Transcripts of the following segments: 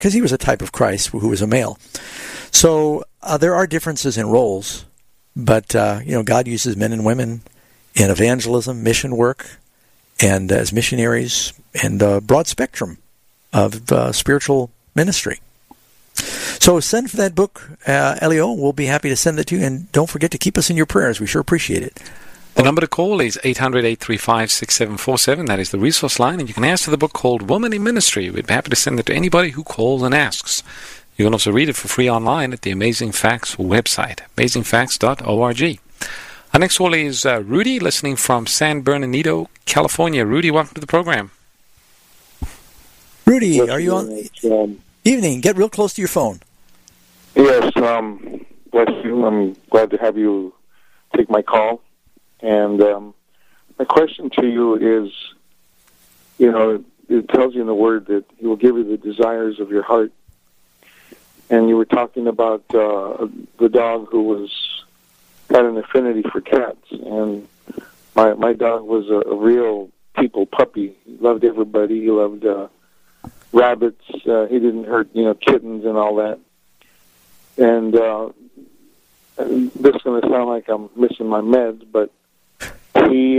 because he was a type of Christ who was a male. So there are differences in roles, but God uses men and women in evangelism, mission work, and as missionaries, and a broad spectrum of spiritual ministry. So send for that book, Elio. We'll be happy to send it to you, and don't forget to keep us in your prayers. We sure appreciate it. The number to call is 800-835-6747. That is the resource line, and you can ask for the book called Woman in Ministry. We'd be happy to send it to anybody who calls and asks. You can also read it for free online at the Amazing Facts website, amazingfacts.org. Our next caller is Rudy, listening from San Bernardino, California. Rudy, welcome to the program. Rudy, are you on? Evening. Get real close to your phone. Yes, bless you. I'm glad to have you take my call. And my question to you is, it tells you in the Word that He will give you the desires of your heart. And you were talking about the dog who had an affinity for cats. And my dog was a real people puppy. He loved everybody. He loved rabbits. He didn't hurt, kittens and all that. And this is going to sound like I'm missing my meds, but he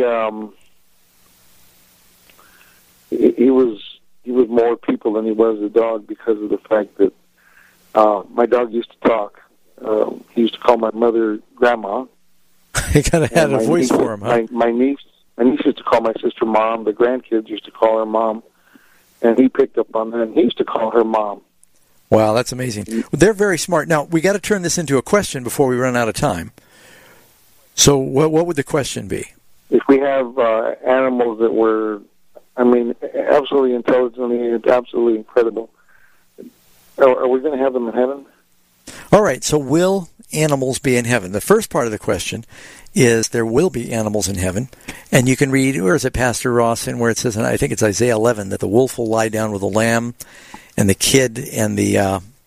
was more people than he was a dog because of the fact that my dog used to talk. He used to call my mother Grandma. He kind of had a voice for him, huh? My niece used to call my sister Mom. The grandkids used to call her Mom. And he picked up on that, and he used to call her Mom. Wow, that's amazing. Well, they're very smart. Now, we got to turn this into a question before we run out of time. So what would the question be? If we have animals that were, absolutely intelligent and absolutely incredible, are we going to have them in heaven? All right, so will animals be in heaven? The first part of the question is there will be animals in heaven. And you can read, where is it, Pastor Ross, and where it says, and I think it's Isaiah 11, that the wolf will lie down with the lamb, and the kid and the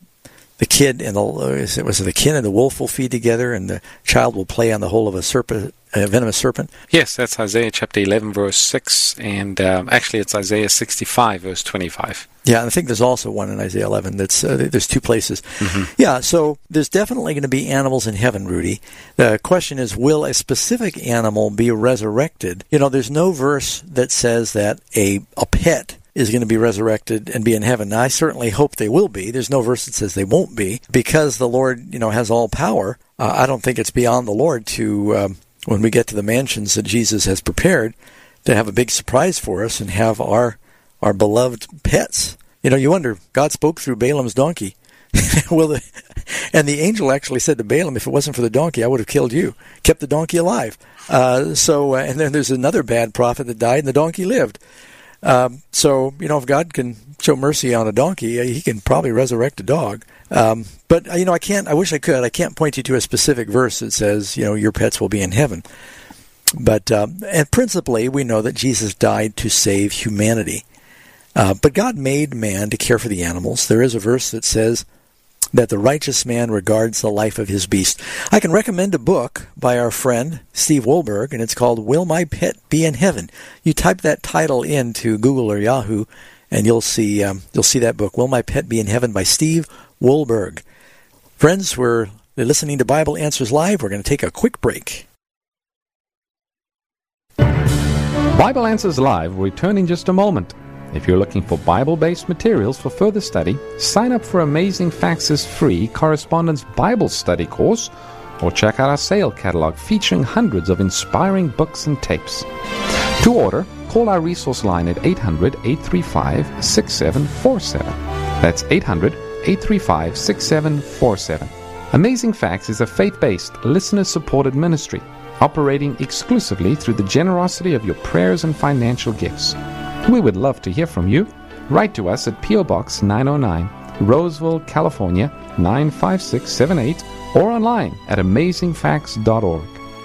wolf will feed together, and the child will play on the hole of a venomous serpent. Yes, that's Isaiah chapter 11, verse 6, and actually it's Isaiah 65, verse 25. Yeah, I think there's also one in Isaiah 11. There's two places. Mm-hmm. Yeah, so there's definitely going to be animals in heaven, Rudy. The question is, will a specific animal be resurrected? There's no verse that says that a pet is going to be resurrected and be in heaven. Now, I certainly hope they will be. There's no verse that says they won't be, because the Lord, has all power. I don't think it's beyond the Lord to, when we get to the mansions that Jesus has prepared, to have a big surprise for us and have our beloved pets. You wonder, God spoke through Balaam's donkey. And the angel actually said to Balaam, if it wasn't for the donkey, I would have killed you, kept the donkey alive. And then there's another bad prophet that died, and the donkey lived. If God can show mercy on a donkey, He can probably resurrect a dog. But I wish I could. I can't point you to a specific verse that says, your pets will be in heaven. But, and principally, we know that Jesus died to save humanity. But God made man to care for the animals. There is a verse that says that the righteous man regards the life of his beast. I can recommend a book by our friend Steve Wohlberg, and it's called Will My Pet Be in Heaven? You type that title into Google or Yahoo, and you'll see that book, Will My Pet Be in Heaven, by Steve Wohlberg. Friends, we're listening to Bible Answers Live. We're going to take a quick break. Bible Answers Live will return in just a moment. If you're looking for Bible-based materials for further study, sign up for Amazing Facts' free Correspondence Bible Study course, or check out our sale catalog featuring hundreds of inspiring books and tapes. To order, call our resource line at 800-835-6747. That's 800-835-6747. Amazing Facts is a faith-based, listener-supported ministry, operating exclusively through the generosity of your prayers and financial gifts. We would love to hear from you. Write to us at P.O. Box 909, Roseville, California, 95678, or online at amazingfacts.org.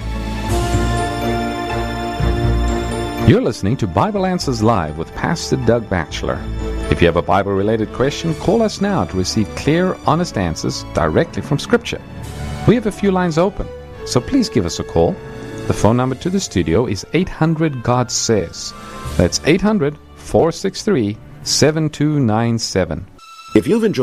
You're listening to Bible Answers Live with Pastor Doug Batchelor. If you have a Bible-related question, call us now to receive clear, honest answers directly from Scripture. We have a few lines open, so please give us a call. The phone number to the studio is 800-GOD-SAYS. That's 800-463-7297. If you've enjoyed